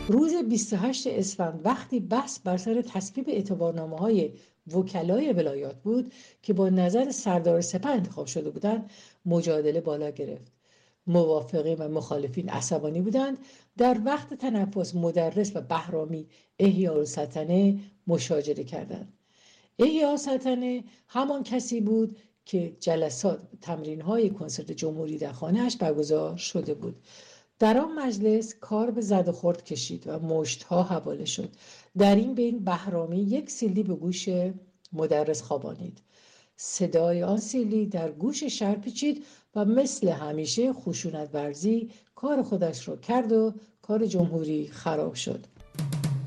روز 28 اسفند وقتی بحث بر سر تصویب اعتبارنامه‌های وکلای ولایات بود که با نظر سردار سپاه انتخاب شده بودند، مجادله بالا گرفت. موافقین و مخالفین عصبانی بودند. در وقت تنفس مدرس و بهرامی احیاءالسلطنه مشاجره کردند. احیاءالسلطنه همان کسی بود که جلسات و تمرین‌های کنسرت جمهوری در خانه‌اش برگزار شده بود. در آن مجلس کار به زد و خورد کشید و مشت‌ها حواله شد. در این بین بهرامی یک سیلی به گوش مدرس خوابانید. صدای آن سیلی در گوش شهر پیچید و مثل همیشه خشونت ورزی کار خودش را کرد و کار جمهوری خراب شد.